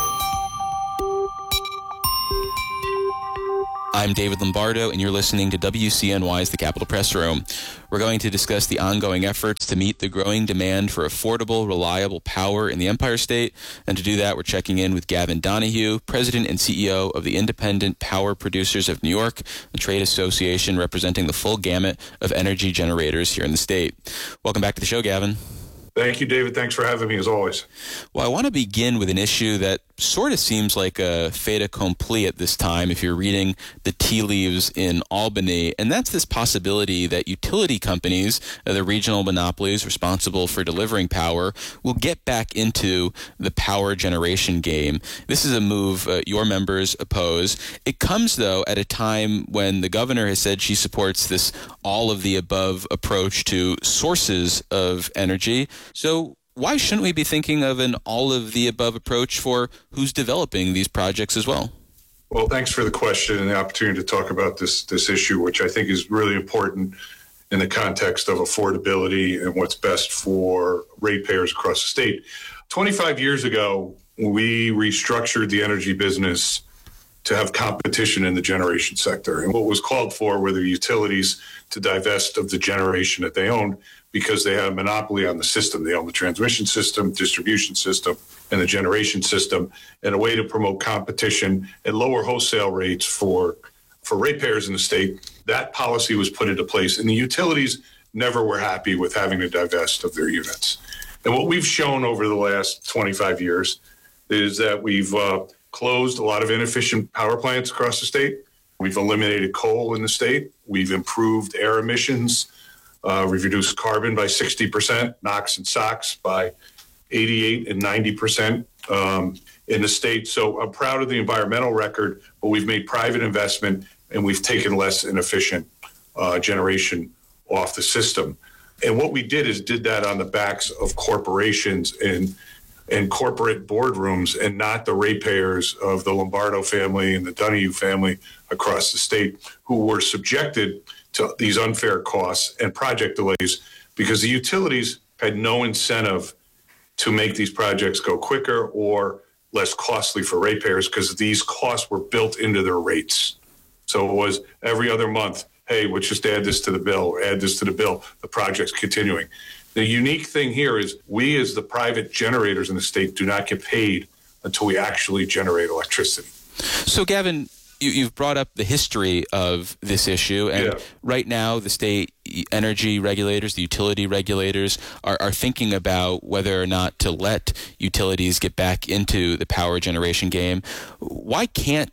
I'm David Lombardo, and you're listening to W C N Y's The Capitol Press Room. We're going to discuss the ongoing efforts to meet the growing demand for affordable, reliable power in the Empire State. And to do that, we're checking in with Gavin Donahue, President and C E O of the Independent Power Producers of New York, a trade association representing the full gamut of energy generators here in the state. Welcome back to the show, Gavin. Thank you, David. Thanks for having me, as always. Well, I want to begin with an issue that sort of seems like a fait accompli at this time if you're reading the tea leaves in Albany, and that's this possibility that utility companies, uh, the regional monopolies responsible for delivering power, will get back into the power generation game. This is a move uh, your members oppose. It comes, though, at a time when the governor has said she supports this all-of-the-above approach to sources of energy. So why shouldn't we be thinking of an all-of-the-above approach for who's developing these projects as well? Well, thanks for the question and the opportunity to talk about this this issue, which I think is really important in the context of affordability and what's best for ratepayers across the state. twenty-five years ago, we restructured the energy business to have competition in the generation sector. And what was called for were the utilities to divest of the generation that they owned because they had a monopoly on the system. They own the transmission system, distribution system, and the generation system, and a way to promote competition and lower wholesale rates for, for ratepayers in the state. That policy was put into place, and the utilities never were happy with having to divest of their units. And what we've shown over the last twenty-five years is that we've uh, closed a lot of inefficient power plants across the state. We've eliminated coal in the state. We've improved air emissions. Uh, we've reduced carbon by sixty percent, NOx and SOx by eighty-eight and ninety percent um, in the state. So I'm proud of the environmental record, but we've made private investment and we've taken less inefficient uh, generation off the system. And what we did is did that on the backs of corporations and and corporate boardrooms, and not the ratepayers of the Lombardo family and the Donahue family across the state, who were subjected to these unfair costs and project delays because the utilities had no incentive to make these projects go quicker or less costly for ratepayers because these costs were built into their rates. So it was every other month, hey, let's just add this to the bill, add this to the bill, the project's continuing. The unique thing here is we as the private generators in the state do not get paid until we actually generate electricity. So, Gavin, you, you've brought up the history of this issue, and yeah. right now the state energy regulators, the utility regulators, are, are thinking about whether or not to let utilities get back into the power generation game. Why can't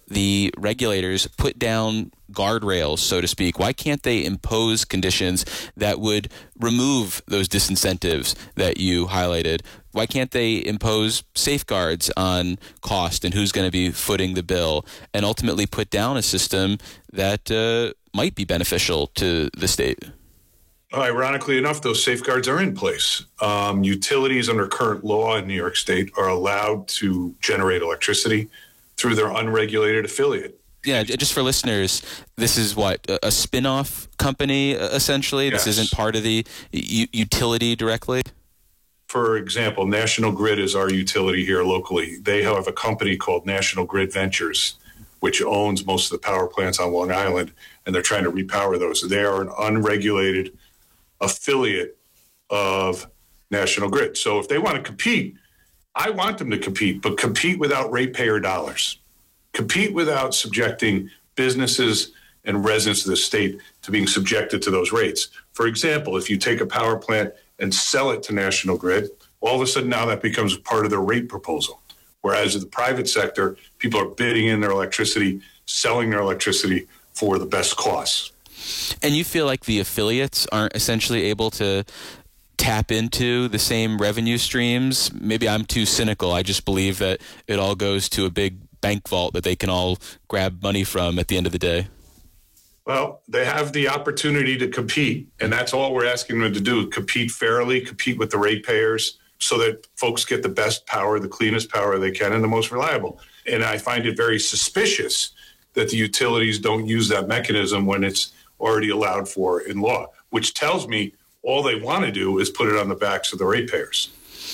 the regulators put down guardrails, so to speak? Why can't they impose conditions that would remove those disincentives that you highlighted? Why can't they impose safeguards on cost and who's going to be footing the bill, and ultimately put down a system that uh, might be beneficial to the state? Ironically enough, those safeguards are in place. Um, utilities under current law in New York State are allowed to generate electricity through their unregulated affiliate. Yeah, just for listeners, this is what, a spin-off company, essentially? Yes. This isn't part of the u- utility directly? For example, National Grid is our utility here locally. They have a company called National Grid Ventures, which owns most of the power plants on Long Island, and they're trying to repower those. They are an unregulated affiliate of National Grid. So if they want to compete, I want them to compete, but compete without ratepayer dollars. Compete without subjecting businesses and residents of the state to being subjected to those rates. For example, if you take a power plant and sell it to National Grid, all of a sudden now that becomes part of their rate proposal. Whereas in the private sector, people are bidding in their electricity, selling their electricity for the best costs. And you feel like the affiliates aren't essentially able to tap into the same revenue streams? Maybe I'm too cynical. I just believe that it all goes to a big bank vault that they can all grab money from at the end of the day. Well, they have the opportunity to compete, and that's all we're asking them to do, compete fairly, compete with the ratepayers so that folks get the best power, the cleanest power they can, and the most reliable. And I find it very suspicious that the utilities don't use that mechanism when it's already allowed for in law, which tells me all they want to do is put it on the backs of the ratepayers.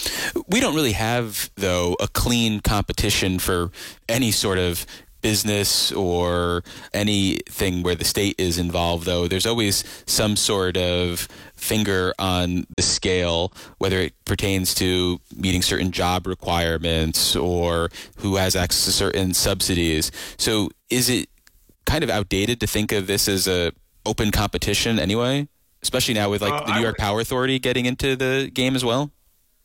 We don't really have, though, a clean competition for any sort of business or anything where the state is involved, though. There's always some sort of finger on the scale, whether it pertains to meeting certain job requirements or who has access to certain subsidies. So is it kind of outdated to think of this as a open competition anyway, especially now with like uh, the New York I, Power Authority getting into the game as well?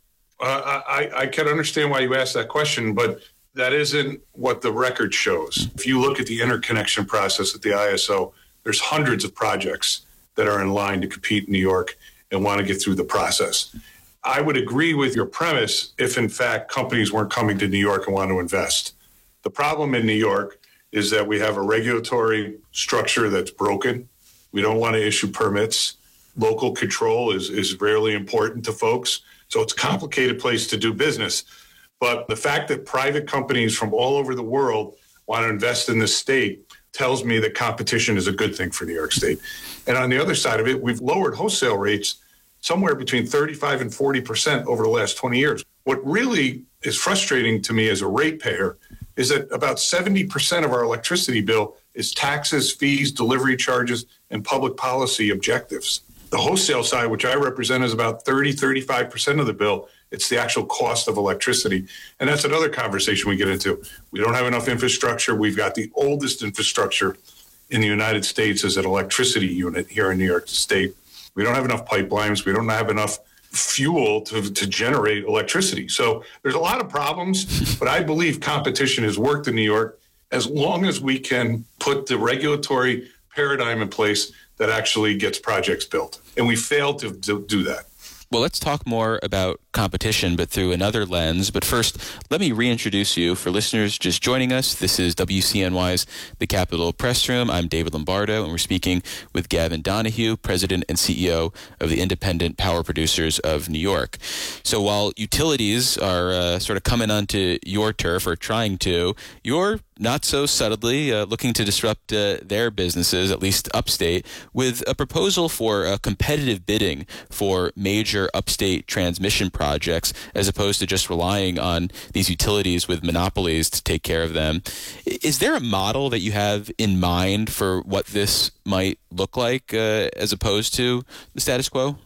Uh, I, I can understand why you asked that question, but that isn't what the record shows. If you look at the interconnection process at the I S O, there's hundreds of projects that are in line to compete in New York and want to get through the process. I would agree with your premise if, in fact, companies weren't coming to New York and want to invest. The problem in New York is that we have a regulatory structure that's broken. We don't want to issue permits. Local control is, is rarely important to folks. So it's a complicated place to do business. But the fact that private companies from all over the world want to invest in this state tells me that competition is a good thing for New York State. And on the other side of it, we've lowered wholesale rates somewhere between thirty-five and forty percent over the last twenty years. What really is frustrating to me as a ratepayer is that about seventy percent of our electricity bill is taxes, fees, delivery charges, and public policy objectives. The wholesale side, which I represent, is about thirty, thirty-five percent of the bill. It's the actual cost of electricity. And that's another conversation we get into. We don't have enough infrastructure. We've got the oldest infrastructure in the United States as an electricity unit here in New York State. We don't have enough pipelines. We don't have enough fuel to, to generate electricity. So there's a lot of problems, but I believe competition has worked in New York as long as we can put the regulatory paradigm in place that actually gets projects built. And we failed to, to do that. Well, let's talk more about competition, but through another lens. But first, let me reintroduce you. For listeners just joining us, this is W C N Y's The Capitol Press Room. I'm David Lombardo, and we're speaking with Gavin Donahue, President and C E O of the Independent Power Producers of New York. So while utilities are uh, sort of coming onto your turf, or trying to, you're not so subtly uh, looking to disrupt uh, their businesses, at least upstate, with a proposal for uh, competitive bidding for major upstate transmission projects, as opposed to just relying on these utilities with monopolies to take care of them. Is there a model that you have in mind for what this might look like, uh, as opposed to the status quo?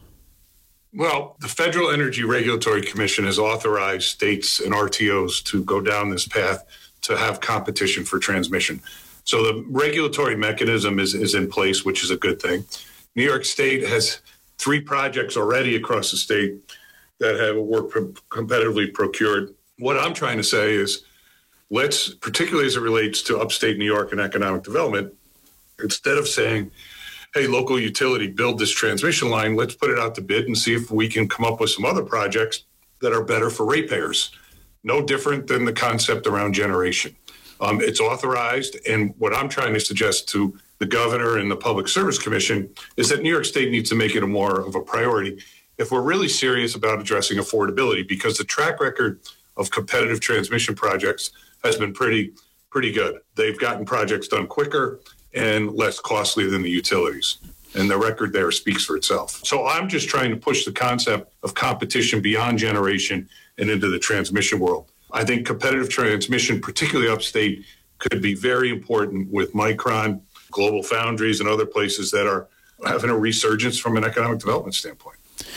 Well, the Federal Energy Regulatory Commission has authorized states and R T Os to go down this path to have competition for transmission. So the regulatory mechanism is, is in place, which is a good thing. New York State has three projects already across the state that have were competitively procured. What I'm trying to say is let's, particularly as it relates to upstate New York and economic development, instead of saying, hey, local utility, build this transmission line, let's put it out to bid and see if we can come up with some other projects that are better for ratepayers. No different than the concept around generation. Um, it's authorized, and what I'm trying to suggest to the governor and the Public Service Commission is that New York State needs to make it a more of a priority if we're really serious about addressing affordability, because the track record of competitive transmission projects has been pretty, pretty good. They've gotten projects done quicker and less costly than the utilities. And the record there speaks for itself. So I'm just trying to push the concept of competition beyond generation and into the transmission world. I think competitive transmission, particularly upstate, could be very important with Micron, Global Foundries, and other places that are having a resurgence from an economic development standpoint.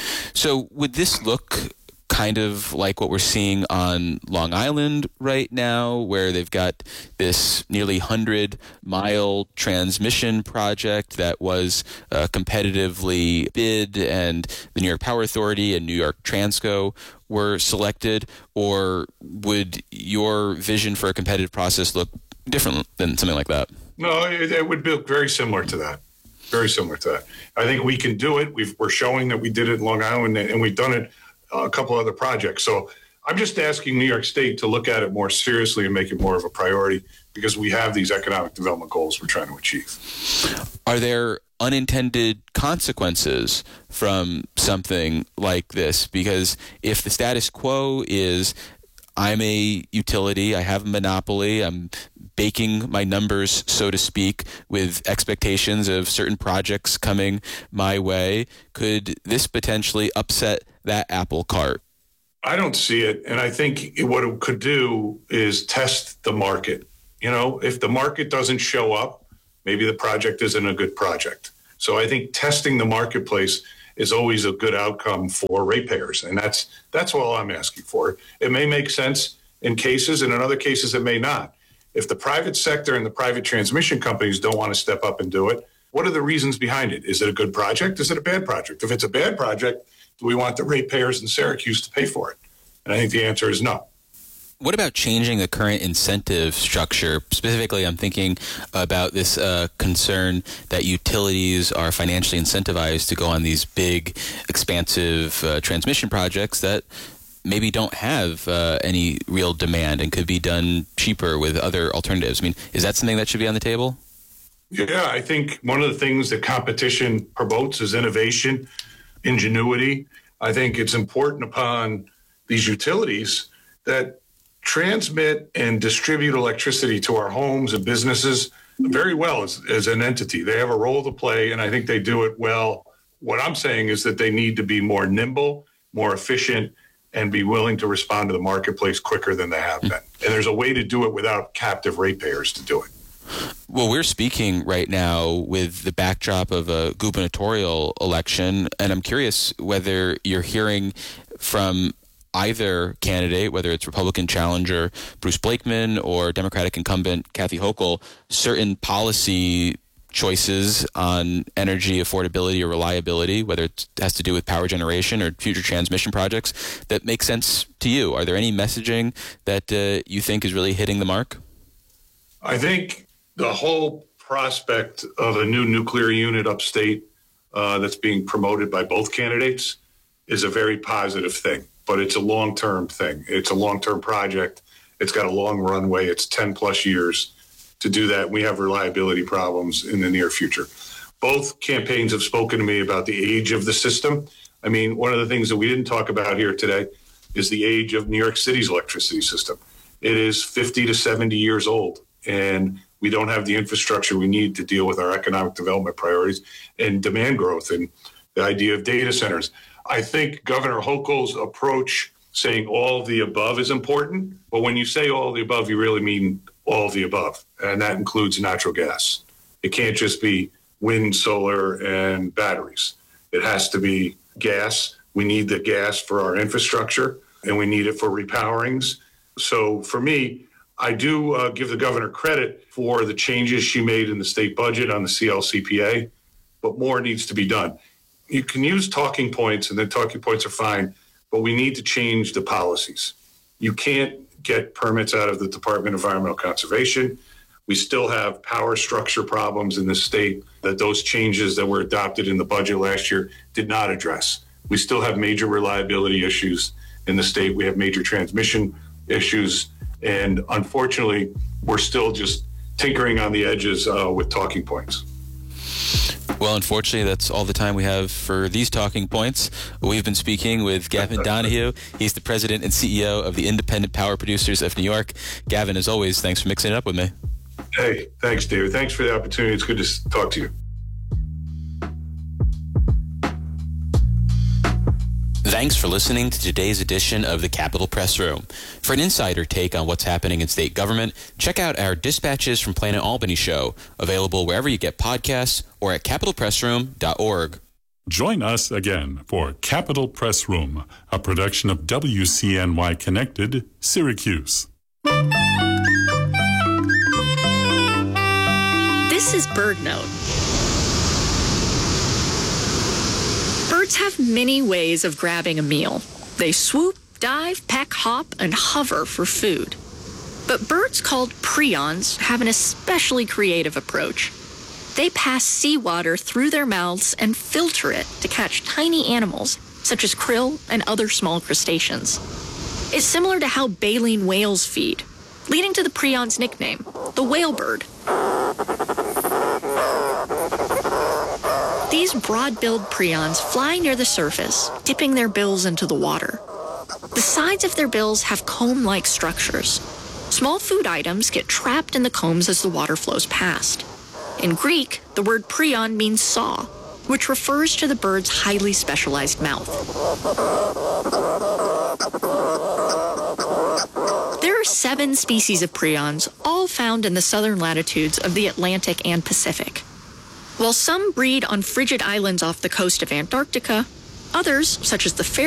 So would this look kind of like what we're seeing on Long Island right now, where they've got this nearly hundred-mile transmission project that was uh, competitively bid, and the New York Power Authority and New York Transco were selected? Or would your vision for a competitive process look different than something like that? No, it, it would be very similar to that. Very similar to that. I think we can do it. We've, we're showing that we did it in Long Island, and we've done it a couple other projects. So I'm just asking New York State to look at it more seriously and make it more of a priority, because we have these economic development goals we're trying to achieve. Are there unintended consequences from something like this? Because if the status quo is, I'm a utility, I have a monopoly, I'm baking my numbers, so to speak, with expectations of certain projects coming my way, could this potentially upset that apple cart? I don't see it. And I think what it could do is test the market. You know, if the market doesn't show up, maybe the project isn't a good project. So I think testing the marketplace is always a good outcome for ratepayers. And that's that's all I'm asking for. It may make sense in cases, and in other cases it may not. If the private sector and the private transmission companies don't want to step up and do it, what are the reasons behind it? Is it a good project? Is it a bad project? If it's a bad project, do we want the ratepayers in Syracuse to pay for it? And I think the answer is no. What about changing the current incentive structure? Specifically, I'm thinking about this uh, concern that utilities are financially incentivized to go on these big, expansive uh, transmission projects that maybe don't have uh, any real demand and could be done cheaper with other alternatives. I mean, is that something that should be on the table? Yeah, I think one of the things that competition promotes is innovation, ingenuity. I think it's important upon these utilities that transmit and distribute electricity to our homes and businesses very well as, as an entity. They have a role to play, and I think they do it well. What I'm saying is that they need to be more nimble, more efficient, and be willing to respond to the marketplace quicker than they have been. And there's a way to do it without captive ratepayers to do it. Well, we're speaking right now with the backdrop of a gubernatorial election, and I'm curious whether you're hearing from either candidate, whether it's Republican challenger Bruce Blakeman or Democratic incumbent Kathy Hochul, certain policy choices on energy affordability or reliability, whether it has to do with power generation or future transmission projects, that make sense to you. Are there any messaging that uh, you think is really hitting the mark? I think the whole prospect of a new nuclear unit upstate uh, that's being promoted by both candidates is a very positive thing, but it's a long-term thing. It's a long-term project. It's got a long runway. It's ten plus years to do that. We have reliability problems in the near future. Both campaigns have spoken to me about the age of the system. I mean, one of the things that we didn't talk about here today is the age of New York City's electricity system. It is fifty to seventy years old, and we don't have the infrastructure we need to deal with our economic development priorities and demand growth and the idea of data centers. I think Governor Hochul's approach, saying all of the above, is important. But when you say all of the above, you really mean all of the above. And that includes natural gas. It can't just be wind, solar, and batteries. It has to be gas. We need the gas for our infrastructure, and we need it for repowerings. So for me, I do uh, give the governor credit for the changes she made in the state budget on the C L C P A, but more needs to be done. You can use talking points, and the talking points are fine, but we need to change the policies. You can't get permits out of the Department of Environmental Conservation. We still have power structure problems in the state that those changes that were adopted in the budget last year did not address. We still have major reliability issues in the state. We have major transmission issues. And unfortunately, we're still just tinkering on the edges uh, with talking points. Well, unfortunately, that's all the time we have for these talking points. We've been speaking with Gavin Donahue. He's the president and C E O of the Independent Power Producers of New York. Gavin, as always, thanks for mixing it up with me. Hey, thanks, David. Thanks for the opportunity. It's good to talk to you. Thanks for listening to today's edition of the Capitol Press Room. For an insider take on what's happening in state government, check out our Dispatches from Planet Albany show, available wherever you get podcasts or at capitol press room dot org. Join us again for Capitol Press Room, a production of W C N Y Connected, Syracuse. This is BirdNote. Birds have many ways of grabbing a meal. They swoop, dive, peck, hop, and hover for food. But birds called prions have an especially creative approach. They pass seawater through their mouths and filter it to catch tiny animals, such as krill and other small crustaceans. It's similar to how baleen whales feed, leading to the prion's nickname, the whale bird. These broad-billed prions fly near the surface, dipping their bills into the water. The sides of their bills have comb-like structures. Small food items get trapped in the combs as the water flows past. In Greek, the word prion means saw, which refers to the bird's highly specialized mouth. There are seven species of prions, all found in the southern latitudes of the Atlantic and Pacific. While some breed on frigid islands off the coast of Antarctica, others, such as the